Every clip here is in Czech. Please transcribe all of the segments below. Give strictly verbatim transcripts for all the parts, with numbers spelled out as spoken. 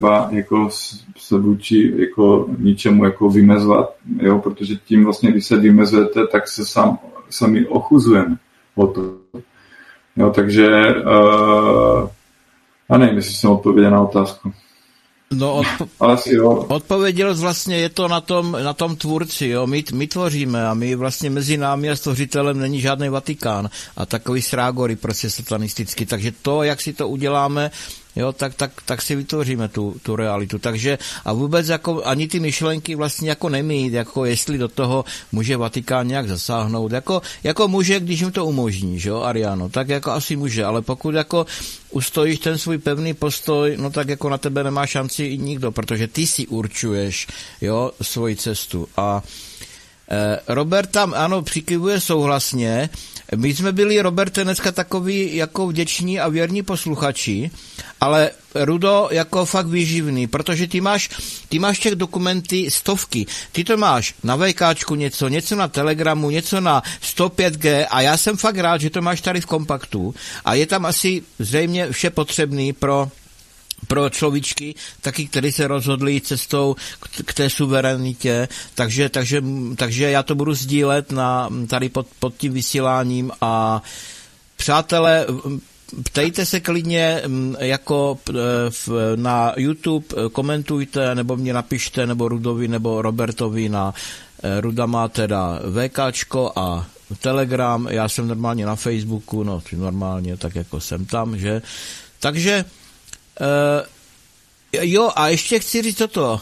jako se vůči jako ničemu jako vymezovat, jo, protože tím vlastně, když se vymezujete, tak se sám, sami ochuzujeme o to. Jo, takže uh, a nevím, jestli jsem odpověděl na otázku. No, odpo- Ale si jo. Odpověděl vlastně je to na tom, na tom tvůrci, jo, my, my tvoříme a my vlastně mezi námi a stvořitelem není žádný Vatikán a takový srágory prostě satanisticky, takže to, jak si to uděláme, jo, tak, tak, tak si vytvoříme tu, tu realitu. Takže a vůbec jako ani ty myšlenky vlastně jako nemít, jako jestli do toho může Vatikán nějak zasáhnout, jako, jako může, když jim to umožní, že jo, Ariano, tak jako asi může, ale pokud jako ustojíš ten svůj pevný postoj, no tak jako na tebe nemá šanci i nikdo, protože ty si určuješ, jo, svoji cestu. A eh, Robert tam, ano, přikyvuje souhlasně. My jsme byli, Roberte, dneska takový jako vděční a věrní posluchači, ale Rudo jako fakt výživný, protože ty máš, ty máš těch dokumenty stovky. Ty to máš na VKčku něco, něco na Telegramu, něco na sto pět G a já jsem fakt rád, že to máš tady v kompaktu a je tam asi zřejmě vše potřebný pro pro človíčky, taky, kteří se rozhodli cestou k té suverenitě, takže, takže, takže já to budu sdílet na, tady pod, pod tím vysíláním a přátelé, ptejte se klidně jako na YouTube, komentujte, nebo mě napište, nebo Rudovi, nebo Robertovi na Ruda má teda VKčko a Telegram, já jsem normálně na Facebooku, no normálně, tak jako jsem tam, že, takže Uh, jo, a ještě chci říct toto.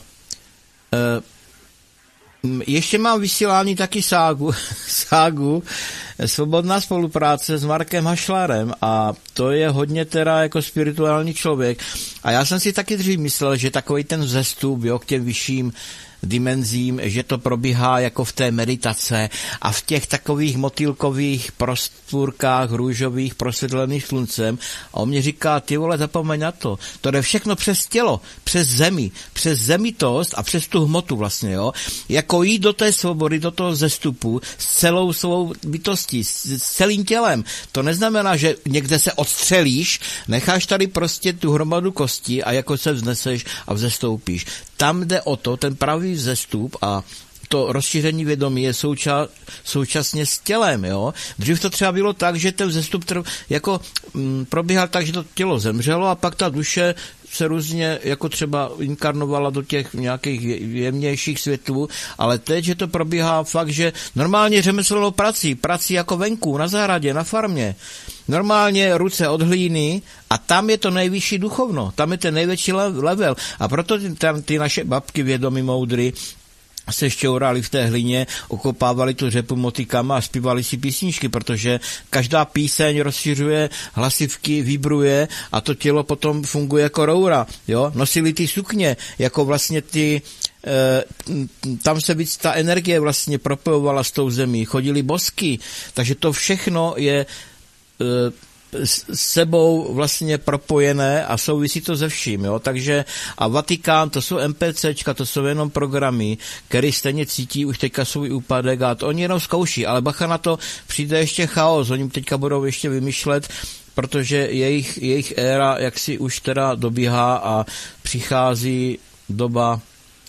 Uh, ještě mám vysílání taky ságu, ságu, svobodná spolupráce s Markem Hašlarem a to je hodně teda jako spirituální člověk. A já jsem si taky dřív myslel, že takový ten vzestup, jo, k těm vyšším dimenzím, že to probíhá jako v té meditace a v těch takových motýlkových prostvůrkách růžových prosvětlených sluncem a on mě říká, ty vole, zapomeň na to, to jde všechno přes tělo, přes zemi, přes zemitost a přes tu hmotu vlastně, jo, jako jít do té svobody, do toho vzestupu s celou svou bytostí, s, s celým tělem, to neznamená, že někde se odstřelíš, necháš tady prostě tu hromadu kostí a jako se vzneseš a vzestoupíš. Tam jde o to, ten pravý vzestup a to rozšíření vědomí je souča, současně s tělem, jo. Dřív to třeba bylo tak, že ten vzestup trv, jako m, probíhal tak, že to tělo zemřelo a pak ta duše se různě jako třeba inkarnovala do těch nějakých jemnějších světlů, ale teď, že to probíhá fakt, že normálně řemeslnou prací, prací jako venku, na zahradě, na farmě, normálně ruce od hlíny a tam je to nejvyšší duchovno, tam je ten největší level a proto tam ty naše babky vědomí moudry se šťourali v té hlině, okopávali tu řepu motykama a zpívali si písničky, protože každá píseň rozšiřuje hlasivky, vibruje a to tělo potom funguje jako roura, jo, nosili ty sukně, jako vlastně ty e, tam se víc ta energie vlastně propojovala s tou zemí, chodili bosky, takže to všechno je e, s sebou vlastně propojené a souvisí to se vším, jo, takže a Vatikán, to jsou MPCčka, to jsou jenom programy, který stejně cítí už teďka svůj úpadek a to oni jenom zkouší, ale bacha na to, přijde ještě chaos, oni teďka budou ještě vymýšlet, protože jejich, jejich éra jaksi už teda dobíhá a přichází doba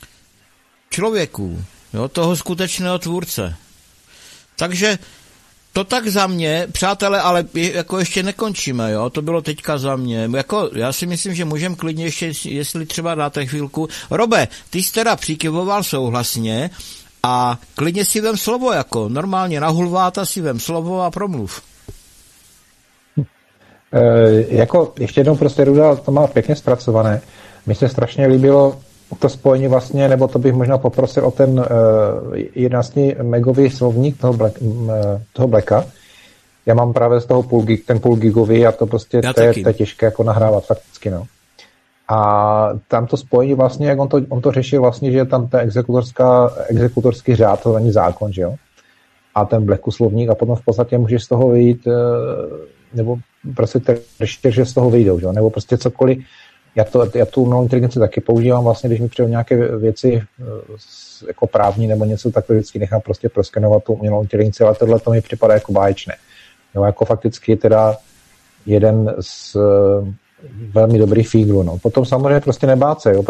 člověků, jo, toho skutečného tvůrce. Takže to tak za mě, přátelé, ale jako ještě nekončíme, jo, to bylo teďka za mě, jako já si myslím, že můžeme klidně ještě, jestli třeba dáte chvilku. Robe, ty jsi teda přikyvoval souhlasně a klidně si vem slovo, jako normálně na hulváta si vem slovo a promluv. E, jako ještě jednou prostě Ruda to má pěkně zpracované. Mně se strašně líbilo to spojení vlastně, nebo to bych možná poprosil o ten uh, jedenáct megový slovník toho, Black, uh, toho Blacka. Já mám právě z toho půl gig, ten půl gigový a to prostě to je, to je těžké jako nahrávat fakticky, no. A tam to spojení vlastně, jak on to, on to řešil vlastně, že je tam ta exekutorská, exekutorský řád, to není zákon, že jo? A ten Blacku slovník a potom v podstatě můžeš z toho vyjít, uh, nebo prostě ještě, že z toho vyjdou, že jo? Nebo prostě cokoliv. Já, to, já tu umělou inteligenci taky používám vlastně, když mi přijde nějaké věci jako právní nebo něco, tak to vždycky nechám prostě proskenovat tu umělou inteligenci, ale tohle to mi připadá jako báječné. Jo, jako fakticky teda jeden z, velmi dobrý fíglu. No. Potom samozřejmě prostě nebát se, jo,